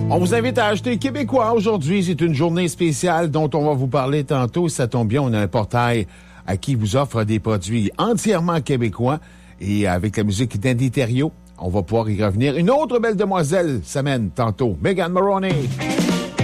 On vous invite à acheter québécois aujourd'hui. C'est une journée spéciale dont on va vous parler tantôt. Ça tombe bien, on a un portail à qui vous offre des produits entièrement québécois. Et avec la musique d'Andy Thériault, on va pouvoir y revenir. Une autre belle demoiselle s'amène tantôt, Megan Moroney.